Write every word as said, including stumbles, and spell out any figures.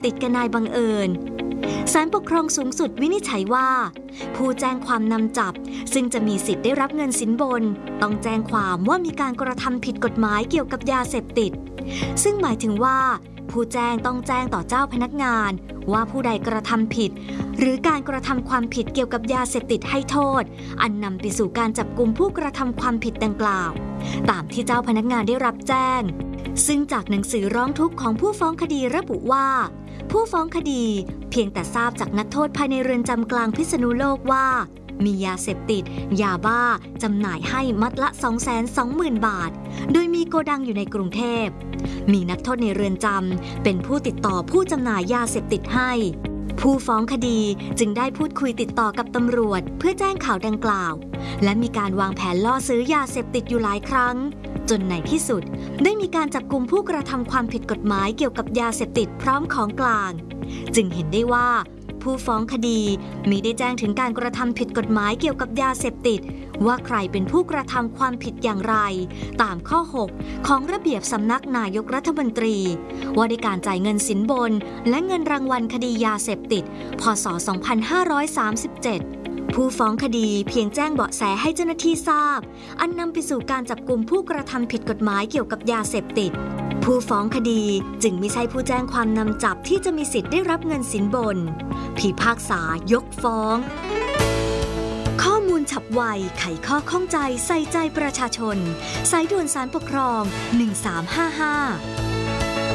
ติดกับนายบังเอิญศาลปกครองสูงสุดวินิจฉัยว่าผู้แจ้งความนำจับซึ่งจะมีสิทธิ์ได้รับเงินสินบนต้องแจ้งความว่ามีการกระทำผิดกฎหมายเกี่ยวกับยาเสพติดซึ่งหมายถึงว่าผู้แจ้งต้องแจ้งต่อเจ้าพนักงานว่าผู้ใดกระทำผิดหรือการกระทำความผิดเกี่ยวกับยาเสพติดให้โทษอันนำไปสู่การจับกุมผู้กระทำความผิดดังกล่าวตามที่เจ้าพนักงานได้รับแจ้งซึ่งจากหนังสือร้องทุกข์ของผู้ฟ้องคดีระบุว่าผู้ฟ้องคดีเพียงแต่ทราบจากนักโทษภายในเรือนจำกลางพิษณุโลกว่ามียาเสพติดยาบ้าจำหน่ายให้มัดละ สองแสนสองหมื่น บาทโดยมีโกดังอยู่ในกรุงเทพมีนักโทษในเรือนจำเป็นผู้ติดต่อผู้จำหน่ายยาเสพติดให้ผู้ฟ้องคดีจึงได้พูดคุยติดต่อกับตำรวจเพื่อแจ้งข่าวดังกล่าวและมีการวางแผนล่อซื้อยาเสพติดอยู่หลายครั้งจนในที่สุดได้มีการจับกุมผู้กระทำความผิดกฎหมายเกี่ยวกับยาเสพติดพร้อมของกลางจึงเห็นได้ว่าผู้ฟ้องคดีมิได้แจ้งถึงการกระทำผิดกฎหมายเกี่ยวกับยาเสพติดว่าใครเป็นผู้กระทำความผิดอย่างไรตามข้อหกของระเบียบสำนักนายกรัฐมนตรีว่าด้วยการจ่ายเงินสินบนและเงินรางวัลคดียาเสพติดพ.ศ. สองพันห้าร้อยสามสิบเจ็ดผู้ฟ้องคดีเพียงแจ้งเบาะแสให้เจ้าหน้าที่ทราบอันนำไปสู่การจับกุมผู้กระทำผิดกฎหมายเกี่ยวกับยาเสพติดผู้ฟ้องคดีจึงไม่ใช่ผู้แจ้งความนำจับที่จะมีสิทธิ์ได้รับเงินสินบนพิพากษายกฟ้องข้อมูลฉับไวไขข้อข้องใจใส่ใจประชาชนสายด่วนศาลปกครองหนึ่งสามห้าห้า